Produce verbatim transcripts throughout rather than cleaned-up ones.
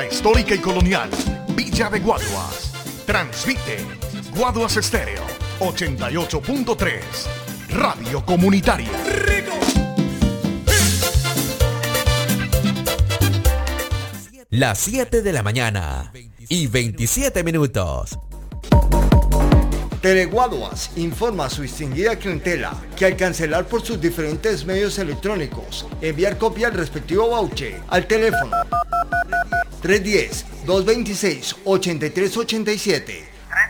Histórica y colonial, Villa de Guaduas. Transmite Guaduas Estéreo ochenta y ocho punto tres, Radio Comunitaria. Las siete de la mañana y veintisiete minutos. Teleguaduas informa a su distinguida clientela que al cancelar por sus diferentes medios electrónicos, enviar copia del respectivo voucher al teléfono tres uno cero, dos dos seis, ocho tres ocho siete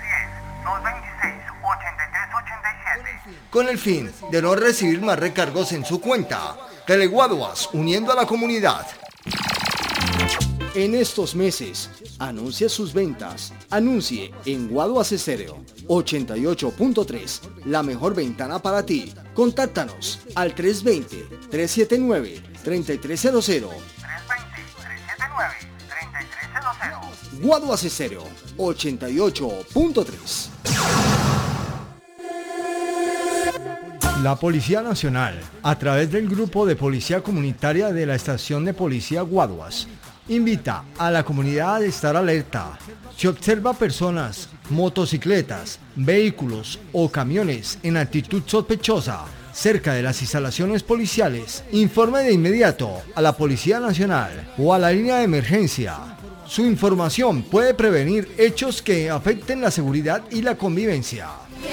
con el fin de no recibir más recargos en su cuenta. Teleguaduas, uniendo a la comunidad. En estos meses, anuncie sus ventas. Anuncie en Guaduas Estéreo ochenta y ocho punto tres, la mejor ventana para ti. Contáctanos al tres dos cero, tres siete nueve, tres tres cero cero. Guaduas Estéreo ochenta y ocho punto tres. La Policía Nacional, a través del Grupo de Policía Comunitaria de la Estación de Policía Guaduas, invita a la comunidad a estar alerta. Si observa personas, motocicletas, vehículos o camiones en actitud sospechosa cerca de las instalaciones policiales, informe de inmediato a la Policía Nacional o a la línea de emergencia. Su información puede prevenir hechos que afecten la seguridad y la convivencia.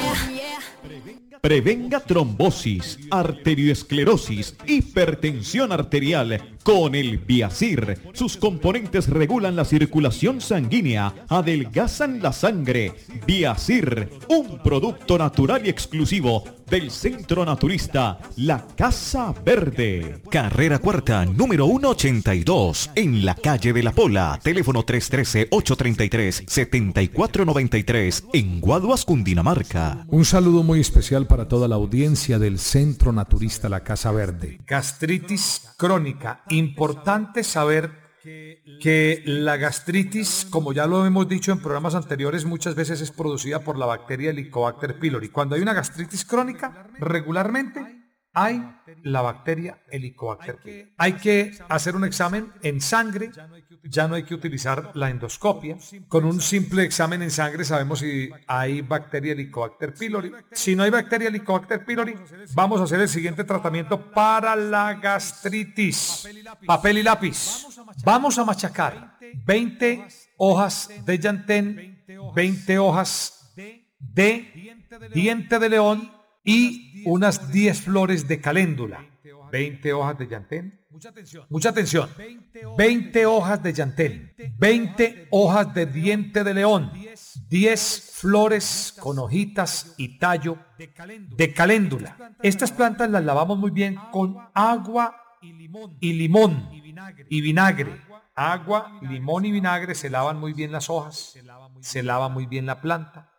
Prevenga trombosis, arterioesclerosis, hipertensión arterial con el Viasir. Sus componentes regulan la circulación sanguínea, adelgazan la sangre. Viasir, un producto natural y exclusivo del Centro Naturista La Casa Verde. Carrera Cuarta, número ciento ochenta y dos, en la calle de La Pola. Teléfono tres uno tres, ocho tres tres, siete cuatro nueve tres, en Guaduas, Cundinamarca. Un saludo muy especial para toda la audiencia del Centro Naturista La Casa Verde. Gastritis crónica. Importante saber que la gastritis, como ya lo hemos dicho en programas anteriores, muchas veces es producida por la bacteria Helicobacter pylori. Cuando hay una gastritis crónica, regularmente hay la bacteria Helicobacter pylori. Hay que hacer un examen en sangre, ya no hay que utilizar la endoscopia. Con un simple examen en sangre sabemos si hay bacteria Helicobacter pylori. Si no hay bacteria Helicobacter pylori, vamos a hacer el siguiente tratamiento para la gastritis. Papel y lápiz. Vamos a machacar veinte hojas de llantén, veinte hojas de diente de león y unas diez flores de caléndula. veinte hojas de llantén. Mucha atención. veinte hojas de llantén, veinte hojas de diente de león, diez flores con hojitas y tallo de caléndula. Estas plantas las lavamos muy bien con agua y limón y vinagre. Agua, limón y vinagre, se lavan muy bien las hojas, se lava muy bien la planta.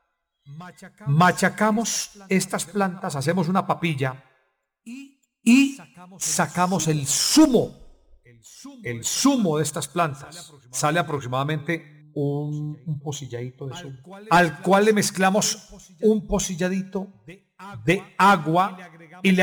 Machacamos estas plantas, hacemos una papilla y sacamos el zumo, el zumo de estas plantas. Sale aproximadamente un, un pocilladito de zumo, al cual le mezclamos un pocilladito de agua y le